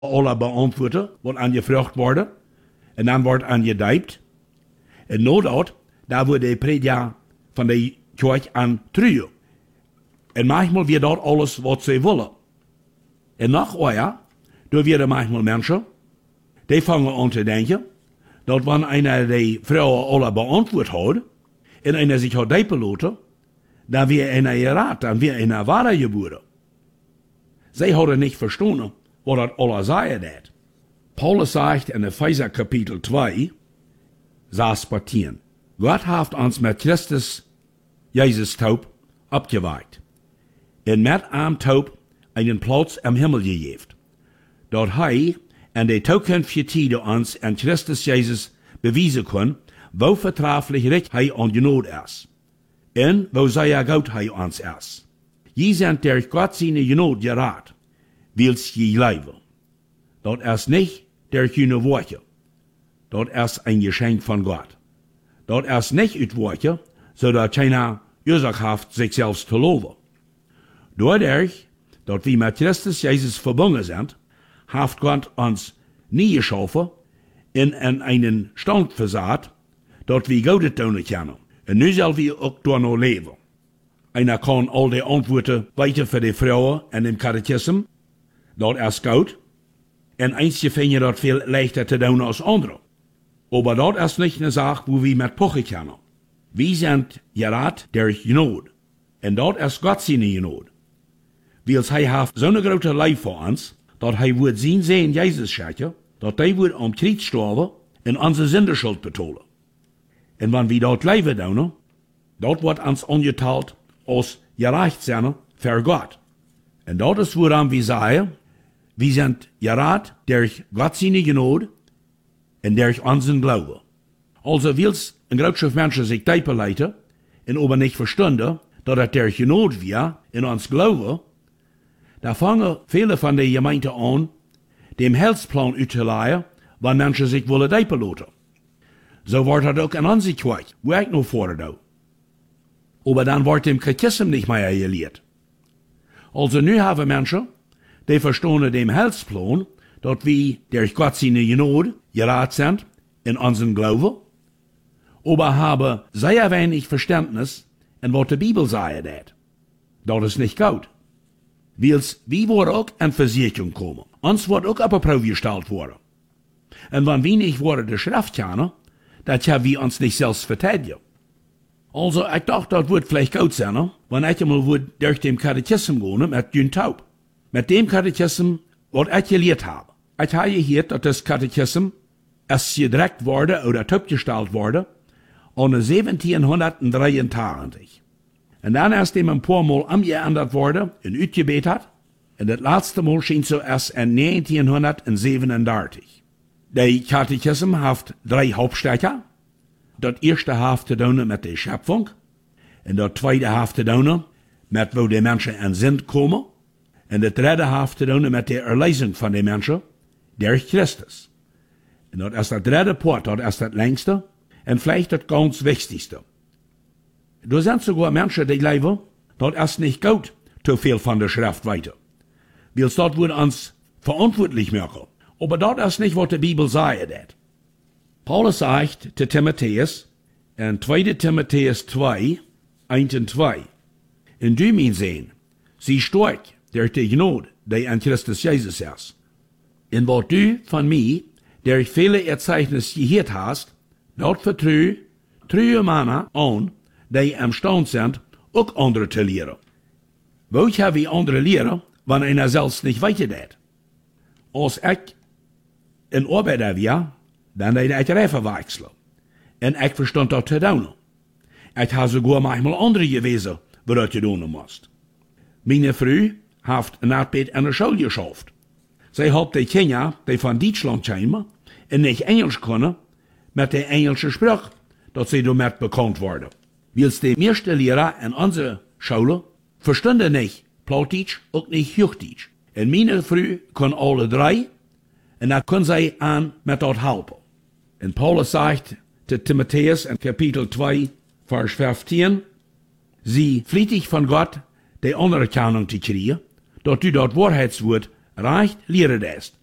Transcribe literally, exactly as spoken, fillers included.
alle beantwoorden wat aangevraagd worden. En dan wordt aangedijpt. En na dat, daar wordt de predia van de kerk aan truien. En manchmal wird dat alles wat ze willen. En nog ooit, daar werden manchmal mensen, die vangen aan te denken, dat wanneer einer die vrouwen alle beantwoord had, en einer zich had dijpen laten, dan weer einer geraad, dan weer einer ware geboren. Zij hadden niet verstaan, wat dat alle zeiden dat. Paulus zegt in Epheser Kapitel zwei, Vers tien, Gott heeft ons met Christus, Jezus taub, abgeweikt. En met am taub einen Platz am Himmel gegeven. Dat hij en de toekomstige tijden ons en Christus Jezus bewijzen kon, wo vertreffelijk recht hij ongenot is. En wo zeer goed hij ons is. Je zijn der Gott zijn genot geraad, wils je leven. Dat is niet der kühne Worte. Dat is een geschenk van Gott. Dat is niet uit Worte, zodat keiner Ursache heeft zichzelf te loven. Doordat dat we met Christus Jezus verbunden zijn, heeft Gott ons nie geschaffen in en einen Stand versaat, dat we Gott tonen kunnen. En nu zullen we ook door nog leven. Einer kan al die antwoorden weten voor de vrouwen en dem catechism. Dat is goed. En eentje vind je dat veel leichter te doen als anderen. Maar dat is niet een zaak wo we met pochen kunnen. We zijn geraad der genot. En dat is Gott zijn genot. Wils hij heeft zo'n grote lief voor ons, dat hij wordt zien zijn Jezus schatje, dat hij wordt om kruis sterven en onze zinderschuld betalen. En wanneer we dat leven doen, dat wordt ons ongeteld als gerecht zijn voor Gott. En dat is waarom we zeggen, we zijn geraad der Gott zijn genot en der onze Glaube. Also wils een grootschrift mensen zich typen leiden en aber niet verstonden dat het der genot weer in ons Glaube, da vangen viele van de gemeenten aan dem Heilsplan uit te leiden, wanneer mensen zich willen typen laten. Zo wordt het ook in onze kerk, waar ik nog voor doe. Aber dan wordt dem Catechism niet meer geleerd. Also nu hebben mensen, die verstaan dem Heilsplan, dat we der Gott zijn genot geraad zijn in onze Glaube, aber hebben sehr wenig Verständnis in wat de Bibel zei dat. Dat is niet goed. Wils, wie worden ook in Versicherung komen. Ons wordt ook op een proef gesteld worden. En wanneer we niet worden de Schrift kennen, dat hebben we ons niet zelfs verteidigen. Also, ik dacht dat wordt vielleicht goed zijn, wanneer ik mal wordt durch dem Catechism gaan met Jün Taub. Met dem Catechism wat ik geleerd heb. Ik heb gehoord dat das Catechism is gedruckt worden oder opgesteld worden in zeventienhonderddreientachtig. En dan is dem een paar Mal omgeändert worden en uitgebeterd. En het laatste Mal schien zo erst in negentienhonderdzevenendertig. De Catechism heeft drie hoofdstukken. Dat eerste heeft te doen met de Schöpfung. En dat tweede heeft te doen met wo de mensen in zin komen. En dat derde heeft te doen met de erlezing van de mensen, der Christus. En dat is dat derde poort, dat is dat längste en vielleicht dat ganz wichtigste. Er zijn sogar mensen die leven, dat is niet goed, te veel van de Schrift weten. Wils dat wordt ons verantwoordelijk maken. Aber dat is niet wat de Bibel zei dat. Paulus zegt te Timotheus, in tweede Timotheus twee, één en twee. In du mijn zin, zie sterk der de genot, die in Christus Jezus is. En wat du van mij, der vele erzeichnis gehoord hast, dat vertrouw, treue mannen aan, die am stand zijn, ook anderen te leren. Wat heb je anderen leren, wanneer einer zelfs niet weet dat? Als ik een arbeider was, dan deed ik even wechselen. En ik verstond dat te doen. Ik heb sogar manchmal andere gewezen, wat je doen moest. Mijn vrouw heeft een arbeid in de school geschaft. Zij had de kinderen, die van Duitsland kwamen, en niet Engels kunnen, met de Engelse spraak, dat ze daarmee bekend worden. Wils de meeste leraar in onze scholen verstonden niet Plattdeutsch, ook niet Hochdeutsch. En mijn vrouw kon alle drie, en dan kon zij aan met dat helpen. En Paulus zegt te Timotheus in Kapitel twee, vers vijftien, zie vlietig van Gott de anerkennung te krijgen, dat u dat waarheidswoord recht leren ist.